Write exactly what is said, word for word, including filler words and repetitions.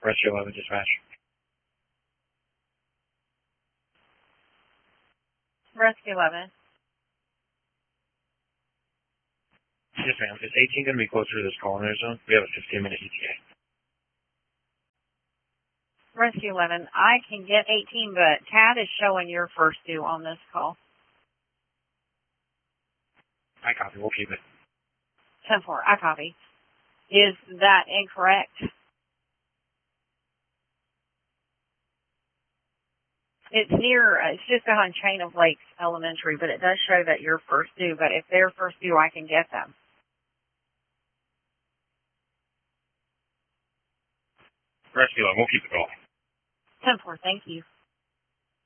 Rescue eleven dispatch. Rescue eleven. Yes, ma'am. Is eighteen going to be closer to this call in their zone? We have a fifteen minute E T A. Rescue eleven. I can get eighteen, but Tad is showing your first due on this call. I copy. We'll keep it. ten four. I copy. Is that incorrect? It's near, it's just behind Chain of Lakes Elementary, but it does show that you're first due. But if they're first due, I can get them. Rescue eleven. We'll keep it going. ten four. Thank you.